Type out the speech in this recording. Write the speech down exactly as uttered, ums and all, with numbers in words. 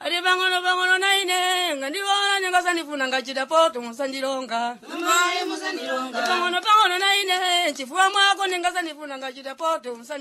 ati pang'ono pang'ono naine ngandiona ningasanifuna ngachita poto musandilonga Amayi musandilonga pang'ono pang'ono naine chifuwa mwako ningasanifuna ngachita poto musandilonga